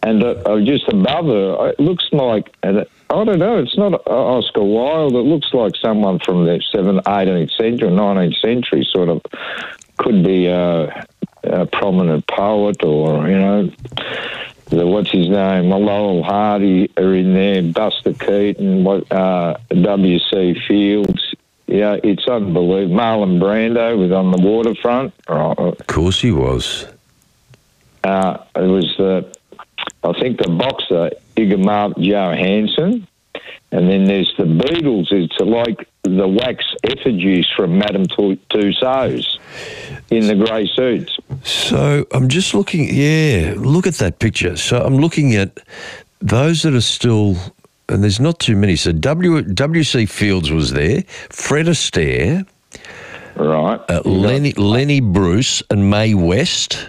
And just above her, it looks like, I don't know, it's not Oscar Wilde. It looks like someone from the 18th century, 19th century, sort of, could be a prominent poet or, what's his name, Lowell Hardy are in there, Buster Keaton, W.C. Fields. Yeah, it's unbelievable. Marlon Brando was on the waterfront. Of course he was. It was I think the boxer Ingemar Johansson, and then there's the Beatles. It's like the wax effigies from Madame Tussauds in the grey suits. So I'm just looking, look at that picture. So I'm looking at those that are still, and there's not too many. So W.C. Fields was there, Fred Astaire, right? Lenny Bruce and Mae West.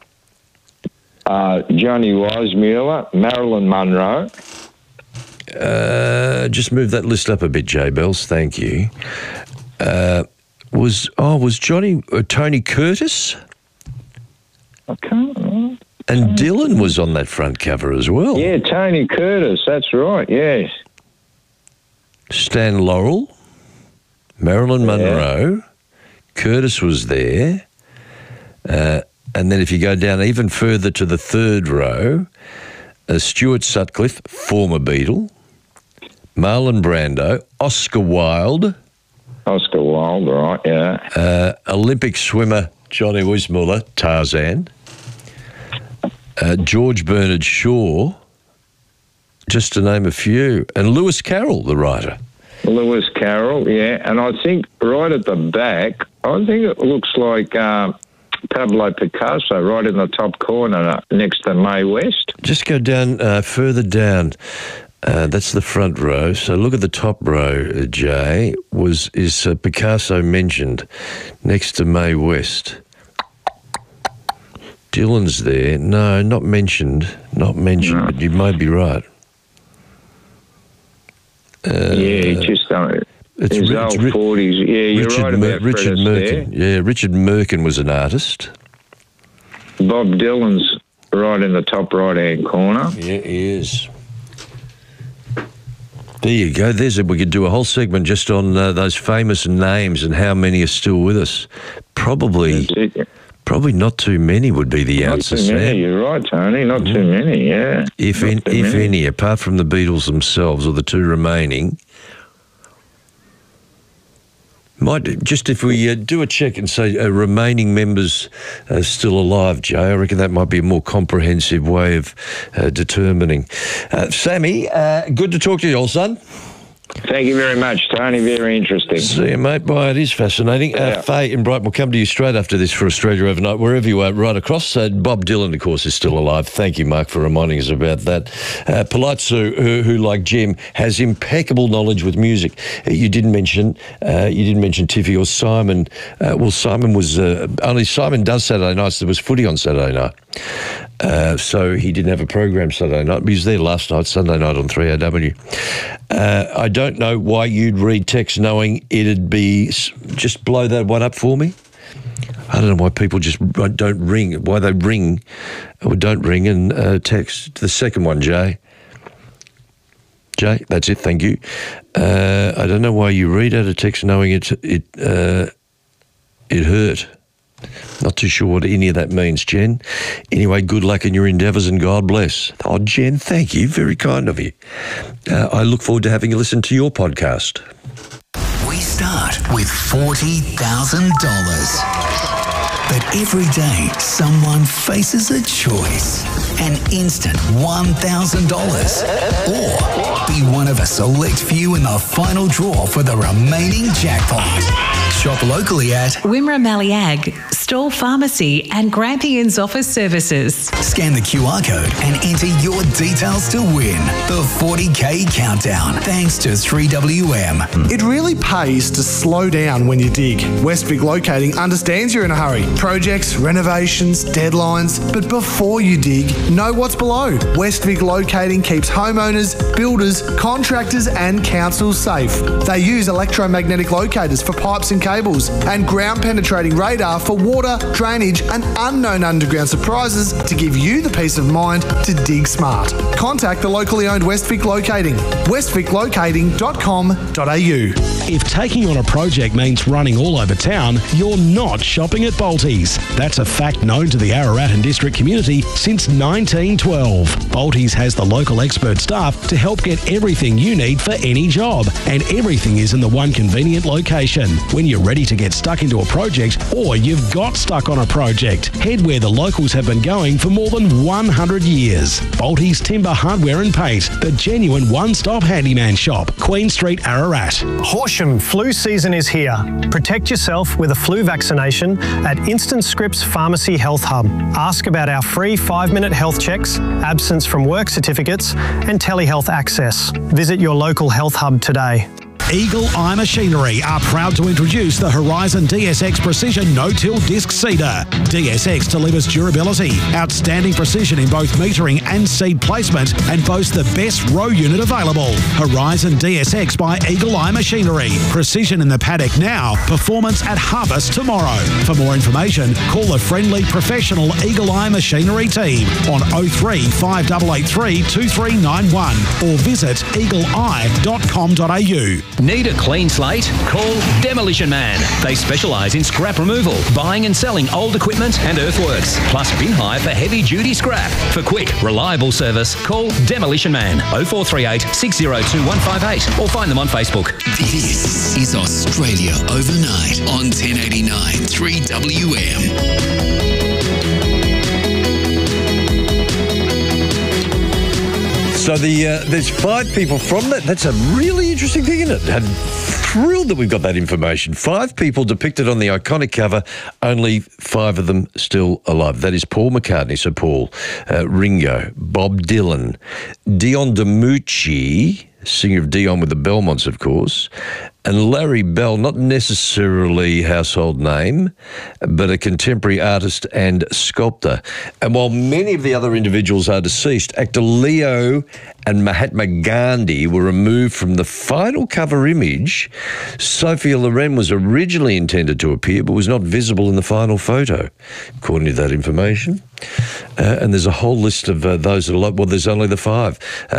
Johnny Weissmuller, Marilyn Monroe. Just move that list up a bit, J. Bells. Thank you. Was Johnny Tony Curtis? Okay. And Dylan was on that front cover as well. Yeah, Tony Curtis. That's right. Yes. Stan Laurel, Marilyn Monroe, Curtis was there. And then if you go down even further to the third row, Stuart Sutcliffe, former Beatle, Marlon Brando, Oscar Wilde. Oscar Wilde, right, yeah. Olympic swimmer Johnny Weissmuller, Tarzan. George Bernard Shaw, just to name a few. And Lewis Carroll, the writer. Lewis Carroll, yeah. And I think right at the back, I think it looks like Pablo Picasso right in the top corner next to Mae West. Just go down, further down. That's the front row. So look at the top row, Jay. Is Picasso mentioned next to Mae West? Dylan's there. No, not mentioned. Not mentioned, no. But you may be right. Just it's his old 40s. Yeah, you're right about Richard Merkin. Yeah, Richard Merkin was an artist. Bob Dylan's right in the top right-hand corner. Yeah, he is. There you go. We could do a whole segment just on those famous names and how many are still with us. Probably not too many would be the answer, Sam. Yeah, you're right, Tony. Not too many, yeah. If any, apart from the Beatles themselves or the two remaining. Just if we do a check and say remaining members are still alive, Jay, I reckon that might be a more comprehensive way of determining. Sammy, good to talk to you, old son. Thank you very much, Tony. Very interesting. See you, mate. Bye. It is fascinating. Faye in Brighton will come to you straight after this for Australia Overnight, wherever you are, right across. Bob Dylan, of course, is still alive. Thank you, Mark, for reminding us about that. Polite Sue, who, like Jim, has impeccable knowledge with music. You didn't mention Tiffy or Simon. Simon was only Simon does Saturday nights. There was footy on Saturday night, so he didn't have a program Saturday night. But he was there last night, Sunday night on 3AW. I don't know why you'd read text knowing it'd be... Just blow that one up for me. I don't know why people just don't ring, why they ring or don't ring and text. The second one, Jay. Jay, that's it, thank you. I don't know why you read out a text knowing it hurt. Not too sure what any of that means, Jen. Anyway, good luck in your endeavours and God bless. Oh, Jen, thank you. Very kind of you. I look forward to having you listen to your podcast. We start with $40,000. But every day, someone faces a choice. An instant $1,000. Or be one of a select few in the final draw for the remaining jackpot. Shop locally at Wimmera Maliag, Stall Pharmacy and Grampians Office Services. Scan the QR code and enter your details to win the 40K Countdown. Thanks to 3WM. It really pays to slow down when you dig. Westvic Locating understands you're in a hurry. Projects, renovations, deadlines. But before you dig, know what's below. Westvic Locating keeps homeowners, builders, contractors and councils safe. They use electromagnetic locators for pipes and cables and ground penetrating radar for water water, drainage and unknown underground surprises to give you the peace of mind to dig smart. Contact the locally owned Westvic Locating, westviclocating.com.au. If taking on a project means running all over town, you're not shopping at Bolties. That's a fact known to the Ararat and district community since 1912. Bolties has the local expert staff to help get everything you need for any job, and everything is in the one convenient location. When you're ready to get stuck into a project or you've got stuck on a project, head where the locals have been going for more than 100 years. Bolties Timber Hardware and Paint, the genuine one-stop handyman shop, Queen Street, Ararat. Horsham flu season is here. Protect yourself with a flu vaccination at Instant Scripts Pharmacy Health Hub. Ask about our free 5-minute health checks, absence from work certificates and telehealth access. Visit your local health hub today. Eagle Eye Machinery are proud to introduce the Horizon DSX Precision No-Till Disc Seeder. DSX delivers durability, outstanding precision in both metering and seed placement, and boasts the best row unit available. Horizon DSX by Eagle Eye Machinery. Precision in the paddock now, performance at harvest tomorrow. For more information, call the friendly professional Eagle Eye Machinery team on 03 5883 2391 or visit eagleeye.com.au. Need a clean slate? Call Demolition Man. They specialise in scrap removal, buying and selling old equipment and earthworks, plus bin hire for heavy-duty scrap. For quick, reliable service, call Demolition Man 0438 602 158 or find them on Facebook. This is Australia Overnight on 1089 3WM. So there's 5 people from that. That's a really interesting thing, isn't it? I'm thrilled that we've got that information. 5 people depicted on the iconic cover, only 5 of them still alive. That is Paul McCartney, so Paul, Ringo, Bob Dylan, Dion DiMucci, singer of Dion with the Belmonts, of course, and Larry Bell, not necessarily household name, but a contemporary artist and sculptor. And while many of the other individuals are deceased, actor Leo and Mahatma Gandhi were removed from the final cover image. Sophia Loren was originally intended to appear, but was not visible in the final photo, according to that information. And there's a whole list of those that are like, well, there's only the 5.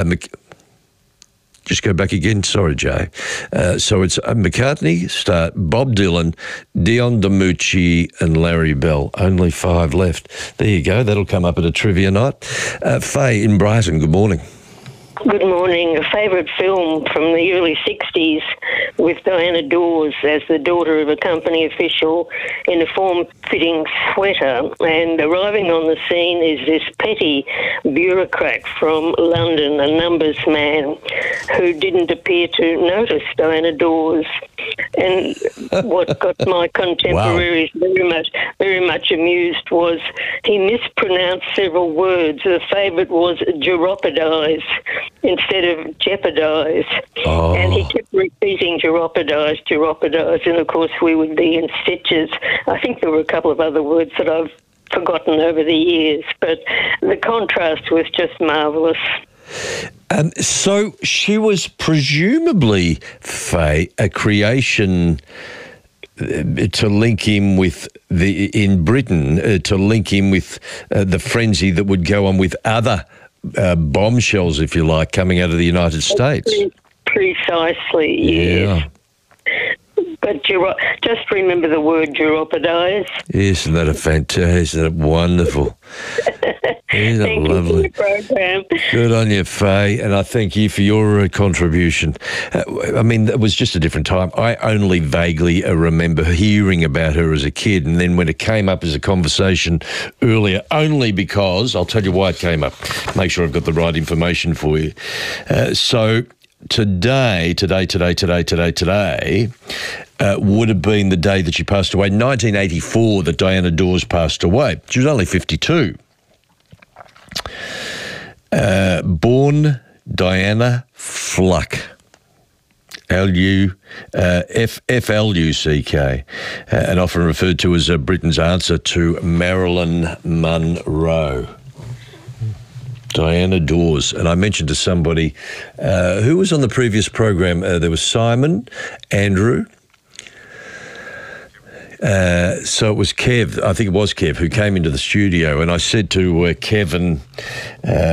Just go back again. Sorry, Jay. So it's McCartney, Bob Dylan, Dion DiMucci and Larry Bell. Only 5 left. There you go. That'll come up at a trivia night. Faye in Brighton, good morning. Good morning. A favourite film from the early 60s with Diana Dawes as the daughter of a company official in a form-fitting sweater. And arriving on the scene is this petty bureaucrat from London, a numbers man, who didn't appear to notice Diana Dawes. And what got my contemporaries very much amused was he mispronounced several words. The favourite was geropodise instead of jeopardise. Oh. And he kept repeating geropodise, and of course we would be in stitches. I think there were a couple of other words that I've forgotten over the years, but the contrast was just marvellous. So she was presumably, Faye, a creation to link him with in Britain, to link him with the frenzy that would go on with other bombshells, if you like, coming out of the United States. Precisely, yes. Yeah. But just remember the word geropodise. Isn't that a fantastic? Isn't that wonderful? Isn't that lovely? You for your program. Good on you, Faye, and I thank you for your contribution. I mean, it was just a different time. I only vaguely remember hearing about her as a kid, and then when it came up as a conversation earlier, only because, I'll tell you why it came up. Make sure I've got the right information for you. So today would have been the day that she passed away. 1984 that Diana Dawes passed away. She was only 52. Born Diana Fluck. F-L-U-C-K, and often referred to as Britain's answer to Marilyn Monroe. Diana Dawes. And I mentioned to somebody who was on the previous program, there was Simon, Andrew, So it was Kev, I think it was Kev, who came into the studio, and I said to Kevin,